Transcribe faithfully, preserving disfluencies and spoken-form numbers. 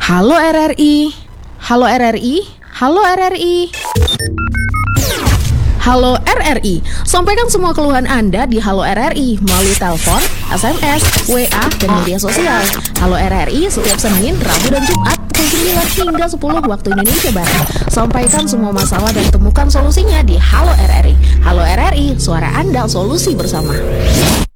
Halo R R I, halo R R I, halo R R I. Halo R R I, sampaikan semua keluhan Anda di Halo R R I melalui telepon, S M S, W A, dan media sosial. Halo R R I setiap Senin, Rabu, dan Jumat pukul sembilan hingga sepuluh waktu Indonesia Barat. Sampaikan semua masalah dan temukan solusinya di Halo R R I. Halo R R I, suara Anda, solusi bersama.